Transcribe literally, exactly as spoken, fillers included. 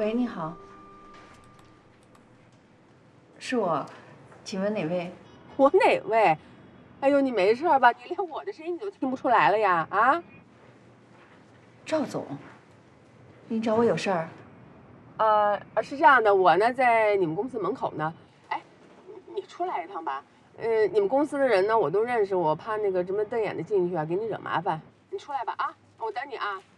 喂，你好，是我，请问哪位？ 我哪位？哎呦，你没事吧？你连我的声音你都听不出来了呀？啊？ 赵总，您找我有事儿？ 呃，是这样的，我呢在你们公司门口呢。哎，你你出来一趟吧。嗯，你们公司的人呢我都认识，我怕那个这么瞪眼的进去啊，给你惹麻烦。你出来吧啊，我等你啊。